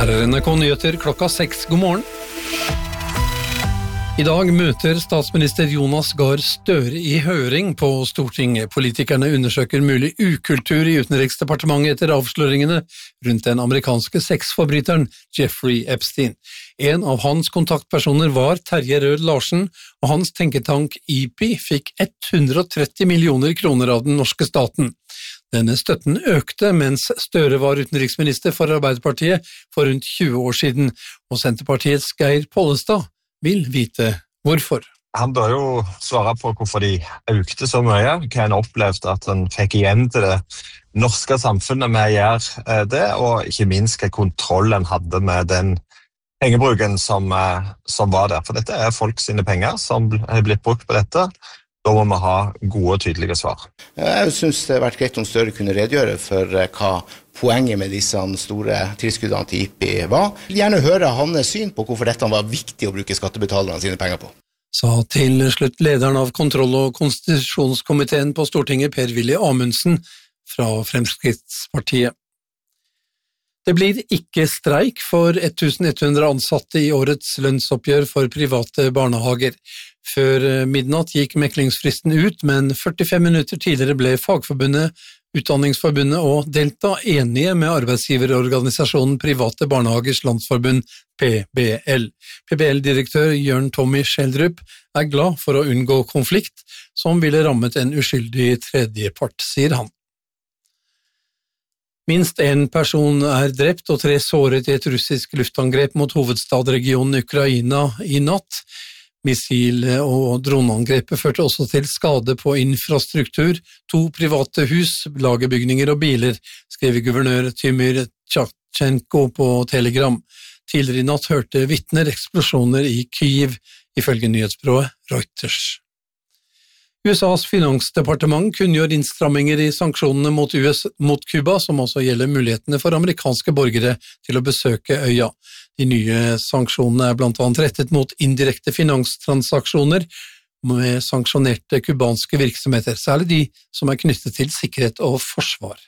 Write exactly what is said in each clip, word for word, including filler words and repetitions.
Her er N R K Nyheter klokka seks. God morgen. I dag møter statsminister Jonas Gahr Støre i høring på Stortinget. Politikerne undersøker mulig ukultur i Utenriksdepartementet etter avsløringene rundt den amerikanske sexforbryteren Jeffrey Epstein. En av hans kontaktpersoner var Terje Rød Larsen, og hans tenketank I P I fikk hundre og tretti millioner kroner av den norske staten. Denne støtten økte mens Støre var utenriksminister for Arbeiderpartiet for rundt tjue år siden, og Senterpartiets Geir Pollestad vil vite hvorfor. Han bør jo svare på hvorfor de økte så mye, hva han opplevde at han fikk igjen til det norske samfunnet med å gjøre det, og ikke minst hva kontroll han hadde med den pengebruken som, som var der. For dette er folk sine penger som er blitt brukt på dette. Da må vi ha gode og tydelige svar. Jeg synes det har vært greit om Støre kunne redegjøre for hva poenget med disse store tilskuddene til I P I var. Jeg vil gjerne høre hans syn på hvorfor dette var viktig å bruke skattebetalerne sine penger på. Sa til slutt lederen av kontroll- og konstitusjonskomiteen på Stortinget, Per-Willy Amundsen fra Fremskrittspartiet. Det blir ikke streik for tusen ett hundre ansatte i årets lønnsoppgjør for private barnehager. Før midnatt gikk meklingsfristen ut, men førtifem minutter tidligere ble Fagforbundet, Utdanningsforbundet og Delta enige med arbeidsgiverorganisasjonen Private Barnehagers Landsforbund, P B L. P B L-direktør Jørn Tommy Schjelderup er glad for å unngå konflikt, som ville rammet en uskyldig tredjepart, sier han. Minst en person er drept og tre såret i et russisk luftangrep mot hovedstadregionen Ukraina i natt. Missil- og droneangrepet førte også til skade på infrastruktur, to private hus, lagerbygninger og biler, skrev guvernør Tymyr Tjatjenko på Telegram. Tidligere i natt hørte vitner eksplosjoner i Kyiv, ifølge nyhetsbyrået Reuters. U S A's finansdepartement kunngjør innstramminger i sanksjonene mot, U S, mot Cuba, som også gjelder mulighetene for amerikanske borgere til å besøke øya. De nye sanksjonene er blant annet rettet mot indirekte finanstransaksjoner med sanksjonerte kubanske virksomheter, særlig de som er knyttet til sikkerhet og forsvar.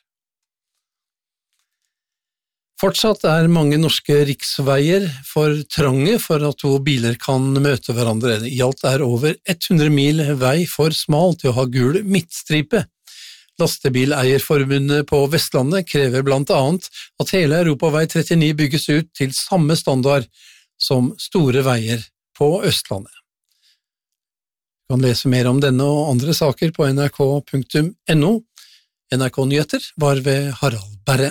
Fortsatt er mange norske riksveier for trange for at to biler kan møte hverandre. I alt er over hundre mil vei for smal til å ha gul midtstripe. Lastebileierforbundet på Vestlandet krever blant annet at hele Europavei trettini bygges ut til samme standard som store veier på Østlandet. Du kan lese mer om denne og andre saker på N R K punktum N O. N R K Nyheter var ved Harald Berre.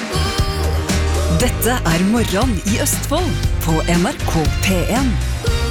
Dette er Morgen i Østfold på N R K P en.